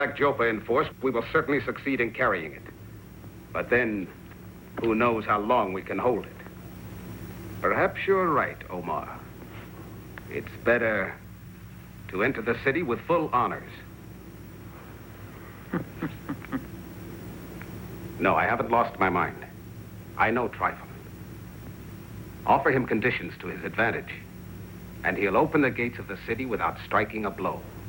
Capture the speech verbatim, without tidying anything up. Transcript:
Joppa in force, we will certainly succeed in carrying it. But then, who knows how long we can hold it. Perhaps you're right, Omar. It's better to enter the city with full honors. No, I haven't lost my mind. I know Tryphon. Offer him conditions to his advantage, and he'll open the gates of the city without striking a blow.